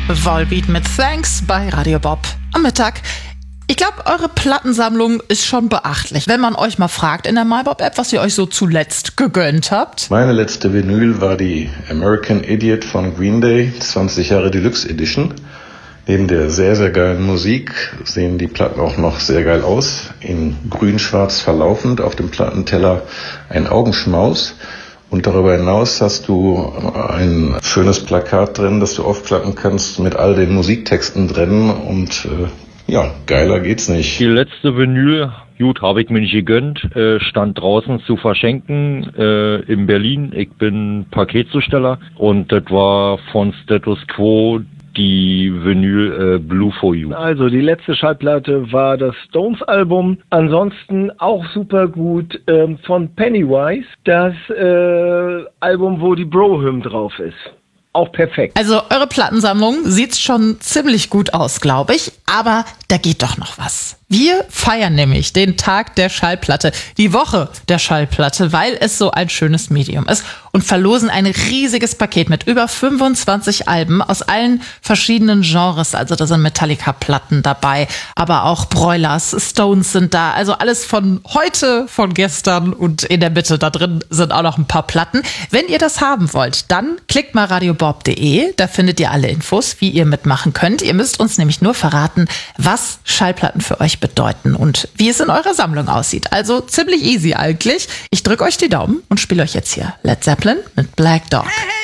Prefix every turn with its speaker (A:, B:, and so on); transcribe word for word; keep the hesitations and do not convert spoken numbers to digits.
A: Volbeat mit Thanks bei Radio Bob am Mittag. Ich glaube, eure Plattensammlung ist schon beachtlich. Wenn man euch mal fragt in der MyBob-App, was ihr euch so zuletzt gegönnt habt.
B: Meine letzte Vinyl war die American Idiot von Green Day, zwanzig Jahre Deluxe Edition. Neben der sehr, sehr geilen Musik sehen die Platten auch noch sehr geil aus. In grün-schwarz verlaufend, auf dem Plattenteller ein Augenschmaus. Und darüber hinaus hast du ein schönes Plakat drin, das du aufklappen kannst mit all den Musiktexten drin. Und äh, ja, geiler geht's nicht.
C: Die letzte Vinyl, gut, habe ich mir nicht gegönnt, äh, stand draußen zu verschenken äh, in Berlin. Ich bin Paketzusteller und das war von Status Quo die Vinyl äh, Blue for You.
D: Also die letzte Schallplatte war das Stones-Album. Ansonsten auch super gut ähm, von Pennywise, das äh, Album, wo die Bro-Hymn drauf ist. Auch perfekt.
A: Also eure Plattensammlung sieht schon ziemlich gut aus, glaube ich. Aber da geht doch noch was. Wir feiern nämlich den Tag der Schallplatte, die Woche der Schallplatte, weil es so ein schönes Medium ist und verlosen ein riesiges Paket mit über fünfundzwanzig Alben aus allen verschiedenen Genres. Also da sind Metallica-Platten dabei, aber auch Broilers, Stones sind da. Also alles von heute, von gestern und in der Mitte da drin sind auch noch ein paar Platten. Wenn ihr das haben wollt, dann klickt mal radiobob punkt de. Da findet ihr alle Infos, wie ihr mitmachen könnt. Ihr müsst uns nämlich nur verraten, was Schallplatten für euch bedeuten und wie es in eurer Sammlung aussieht. Also ziemlich easy eigentlich. Ich drücke euch die Daumen und spiele euch jetzt hier Led Zeppelin mit Black Dog.